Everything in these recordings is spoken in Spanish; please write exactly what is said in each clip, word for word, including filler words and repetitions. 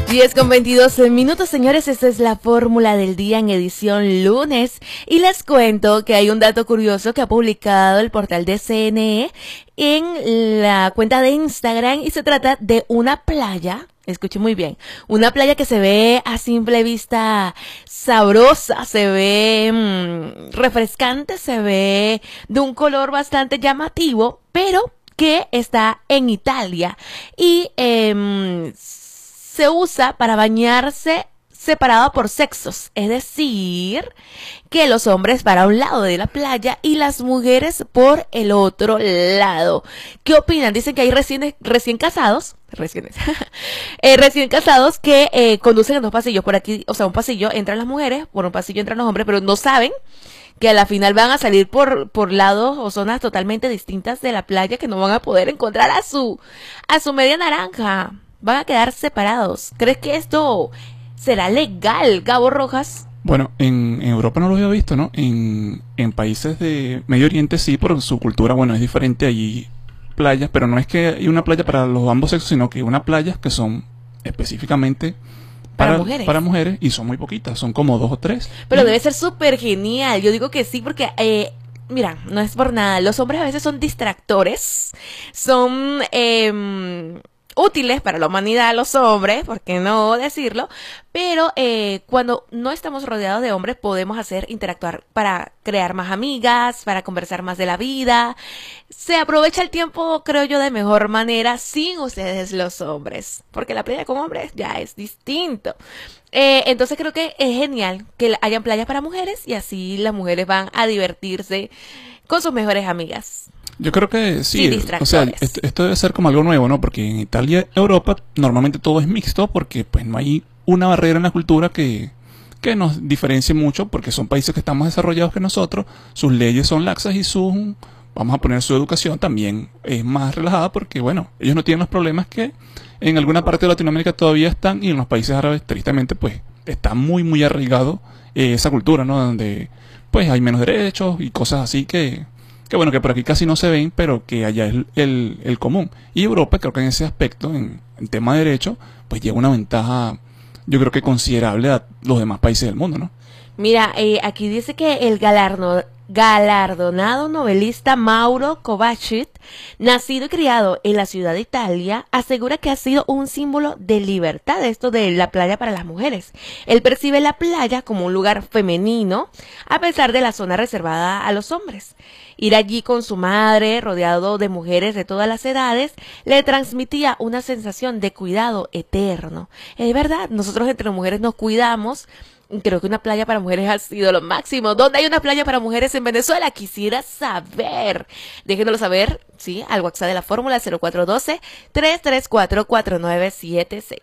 diez con veintidós minutos, señores. Esta es la fórmula del día en edición lunes. Y les cuento que hay un dato curioso que ha publicado el portal de C N E en la cuenta de Instagram. Y se trata de una playa. Escuchen muy bien. Una playa que se ve a simple vista sabrosa, se ve mmm, refrescante, se ve de un color bastante llamativo, pero que está en Italia. Y eh, se usa para bañarse separado por sexos, es decir, que los hombres para un lado de la playa y las mujeres por el otro lado. ¿Qué opinan? Dicen que hay recién, recién casados, recién, eh, recién casados que eh, conducen en dos pasillos. Por aquí, o sea, un pasillo entran las mujeres, por un pasillo entran los hombres, pero no saben que a la final van a salir por, por lados o zonas totalmente distintas de la playa, que no van a poder encontrar a su, a su media naranja. Van a quedar separados. ¿Crees que esto será legal, Gabo Rojas? Bueno, en, en Europa no lo había visto, ¿no? En, en países de Medio Oriente sí, por su cultura, bueno, es diferente. Allí playas, pero no es que hay una playa para los ambos sexos, sino que unas playas que son específicamente para, para mujeres. Para mujeres, y son muy poquitas, son como dos o tres. Pero y, debe ser súper genial. Yo digo que sí, porque eh, mira, no es por nada, los hombres a veces son distractores, son eh, útiles para la humanidad, los hombres, ¿por qué no decirlo? Pero eh, cuando no estamos rodeados de hombres podemos hacer interactuar para crear más amigas, para conversar más de la vida. Se aprovecha el tiempo, creo yo, de mejor manera sin ustedes los hombres, porque la playa con hombres ya es distinto. Eh, entonces creo que es genial que hayan playas para mujeres y así las mujeres van a divertirse con sus mejores amigas. Yo creo que sí, o sea, esto, esto debe ser como algo nuevo, ¿no? Porque en Italia y Europa normalmente todo es mixto porque pues no hay una barrera en la cultura que, que nos diferencie mucho, porque son países que están más desarrollados que nosotros, sus leyes son laxas y su, vamos a poner, su educación también es más relajada porque, bueno, ellos no tienen los problemas que en alguna parte de Latinoamérica todavía están, y en los países árabes tristemente pues está muy muy arraigado eh, esa cultura, ¿no? Donde pues hay menos derechos y cosas así que... que bueno, que por aquí casi no se ven, pero que allá es el, el, el común. Y Europa, creo que en ese aspecto, en, en tema de derecho, pues lleva una ventaja, yo creo que considerable a los demás países del mundo, ¿no? Mira, eh, aquí dice que el galardo, galardonado novelista Mauro Kovacit, nacido y criado en la ciudad de Italia, asegura que ha sido un símbolo de libertad, esto de la playa para las mujeres. Él percibe la playa como un lugar femenino, a pesar de la zona reservada a los hombres. Ir allí con su madre, rodeado de mujeres de todas las edades, le transmitía una sensación de cuidado eterno. Es verdad, nosotros entre mujeres nos cuidamos. Creo que una playa para mujeres ha sido lo máximo. ¿Dónde hay una playa para mujeres en Venezuela? Quisiera saber. Déjenoslo saber, sí, al WhatsApp de la fórmula cero cuatro uno dos, tres tres cuatro, cuatro nueve siete seis.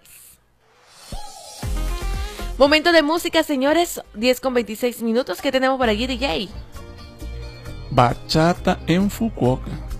Momento de música, señores. diez con veintiséis minutos. ¿Qué tenemos por allí, D J? Bachata en Fukuoka.